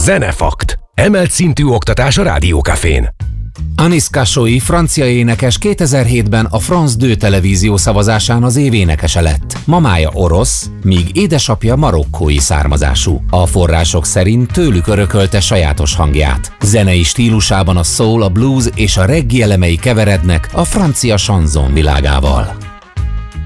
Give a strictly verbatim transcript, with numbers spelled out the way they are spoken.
Zenefakt. Emelt szintű oktatás a Rádiókafén. Anis Khashoggi francia énekes kétezer-hétben a France deux televízió szavazásán az év énekese lett. Mamája orosz, míg édesapja marokkói származású. A források szerint tőlük örökölte sajátos hangját. Zenei stílusában a soul, a blues és a reggae elemei keverednek a francia chanson világával.